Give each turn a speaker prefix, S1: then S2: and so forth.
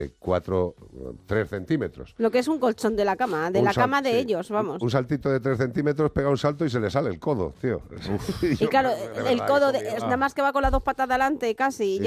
S1: 3 centímetros.
S2: Lo que es un colchón de la cama, de la cama de ellos, vamos.
S1: Un saltito de 3 centímetros, pega un salto y se le sale el codo, tío.
S2: Y claro, el codo, nada más que va con las 2 patas de adelante casi.
S1: Sí.